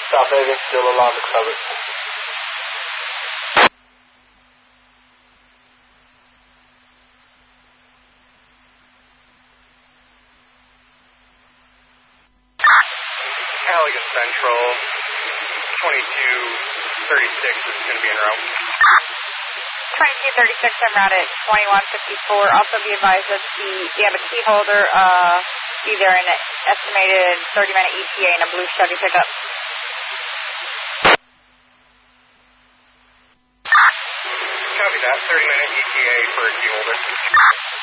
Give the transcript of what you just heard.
South Haven, still along the cover. Halligan Central, 2236 is going to be en route. 2236 en route at 2154. Also be advised that we have a key holder, be there in an estimated 30-minute ETA in a blue Chevy pickup. Copy that, 30-minute ETA for a key holder.